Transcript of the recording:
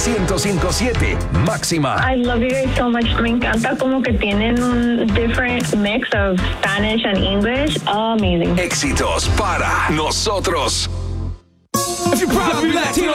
105.7 Máxima. I love you guys so much. Me encanta como que tienen un different mix of Spanish and English. Oh, amazing. Éxitos para nosotros. If you're proud to be Latino.